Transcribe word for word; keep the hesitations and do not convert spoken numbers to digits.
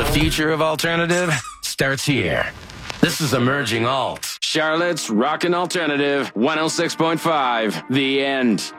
future of alternative starts here. This is Emerging Alt. Charlotte's Rockin' Alternative, one oh six point five, The End.